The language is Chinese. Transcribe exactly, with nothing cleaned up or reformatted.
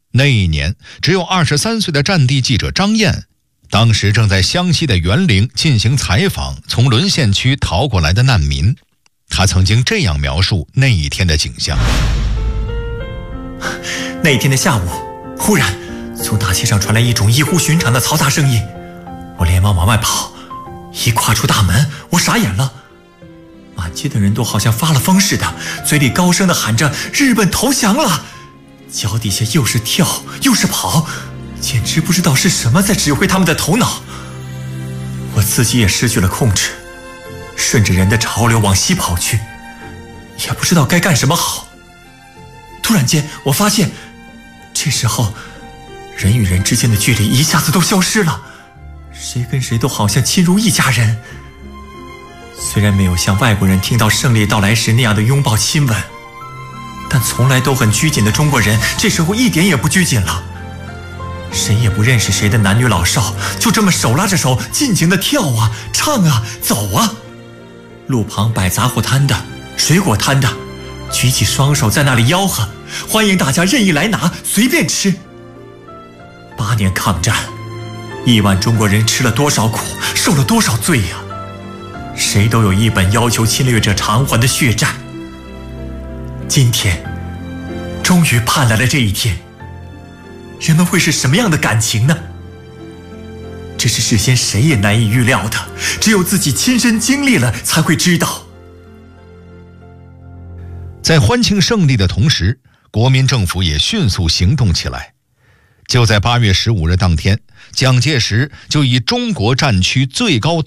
那一年，只有二十三岁的战地记者张燕，当时正在湘西的沅陵进行采访从沦陷区逃过来的难民。他曾经这样描述那一天的景象： 那一天的下午，忽然从大街上传来一种异乎寻常的嘈杂声音，我连忙往外跑，一跨出大门，我傻眼了。满街的人都好像发了疯似的，嘴里高声地喊着日本投降了，脚底下又是跳又是跑，简直不知道是什么在指挥他们的头脑。我自己也失去了控制，顺着人的潮流往西跑去，也不知道该干什么好。突然间我发现，这时候人与人之间的距离一下子都消失了，谁跟谁都好像亲如一家人。虽然没有像外国人听到胜利到来时那样的拥抱亲吻，但从来都很拘谨的中国人这时候一点也不拘谨了。谁也不认识谁的男女老少，就这么手拉着手尽情地跳啊唱啊走啊。路旁摆杂货摊的水果摊的举起双手在那里吆喝，欢迎大家任意来拿随便吃。八年抗战，亿万中国人吃了多少苦，受了多少罪呀、啊！谁都有一本要求侵略者偿还的血债。今天终于盼来了这一天，人们会是什么样的感情呢？这是事先谁也难以预料的，只有自己亲身经历了才会知道。 在欢庆胜利的同时，国民政府也迅速行动起来。就在八月十五日当天，蒋介石就以中国战区最高